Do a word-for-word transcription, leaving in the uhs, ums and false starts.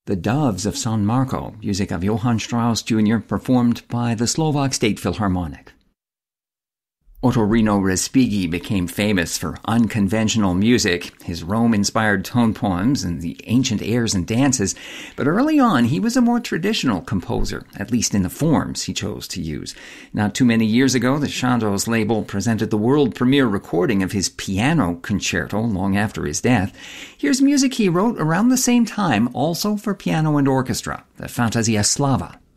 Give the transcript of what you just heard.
The Doves of San Marco, music of Johann Strauss Junior, performed by the Slovak State Philharmonic. Ottorino Respighi became famous for unconventional music, his Rome-inspired tone poems, and the ancient airs and dances, but early on he was a more traditional composer, at least in the forms he chose to use. Not too many years ago, the Chandos label presented the world premiere recording of his piano concerto long after his death. Here's music he wrote around the same time, also for piano and orchestra, the Fantasia Slava.